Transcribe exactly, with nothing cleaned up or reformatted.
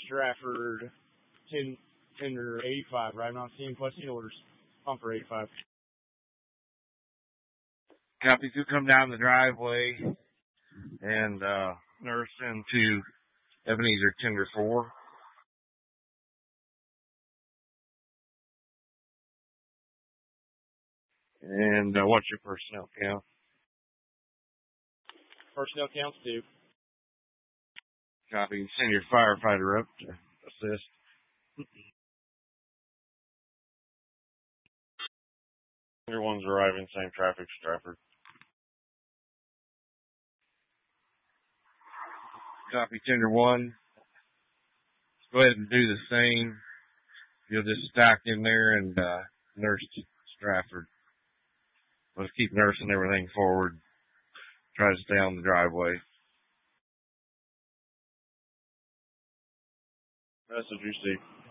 Stratford, ten, tender eighty-five, right on scene, plus the orders. Pumper eighty-five. Copy, two come down the driveway and uh, nurse into Ebenezer Tender four. And uh, what's your personnel count? Personnel counts two. Copy. Send your firefighter up to assist. Everyone's arriving, same traffic, Stratford. Copy, Tender one. Go ahead and do the same. You'll just stack in there and uh, nurse Stratford. Let's keep nursing everything forward. Try to stay on the driveway. Message received.